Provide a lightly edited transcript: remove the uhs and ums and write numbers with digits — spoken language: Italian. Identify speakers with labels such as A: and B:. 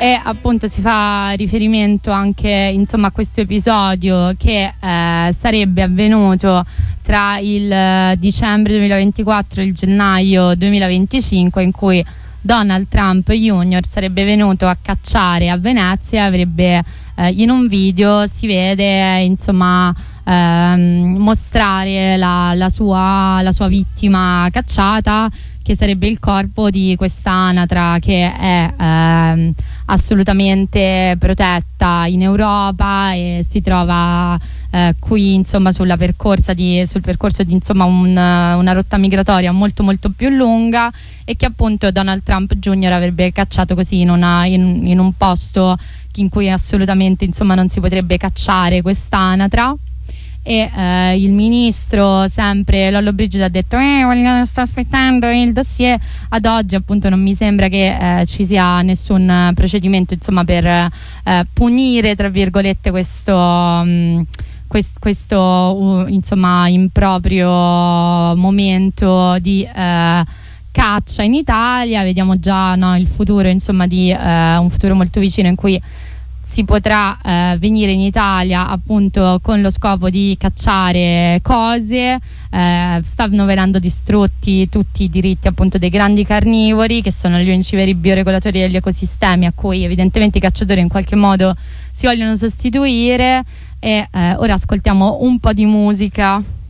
A: e appunto si fa riferimento anche insomma a questo episodio che sarebbe avvenuto tra il dicembre 2024 e il gennaio 2025, in cui Donald Trump Jr. sarebbe venuto a cacciare a Venezia, avrebbe in un video si vede insomma mostrare la sua vittima cacciata, che sarebbe il corpo di questa anatra che è assolutamente protetta in Europa e si trova qui insomma sul percorso di insomma una rotta migratoria molto molto più lunga, e che appunto Donald Trump Jr. avrebbe cacciato così in un posto in cui assolutamente insomma non si potrebbe cacciare quest'anatra. E il ministro, sempre Lollobrigida, ha detto sto aspettando il dossier. Ad oggi appunto non mi sembra che ci sia nessun procedimento insomma per punire tra virgolette questo insomma improprio momento di caccia in Italia. Vediamo già il futuro insomma di un futuro molto vicino in cui si potrà venire in Italia appunto con lo scopo di cacciare cose. Stanno venendo distrutti tutti i diritti appunto dei grandi carnivori, che sono gli unici veri bioregolatori degli ecosistemi, a cui evidentemente i cacciatori in qualche modo si vogliono sostituire. E ora ascoltiamo un po' di musica.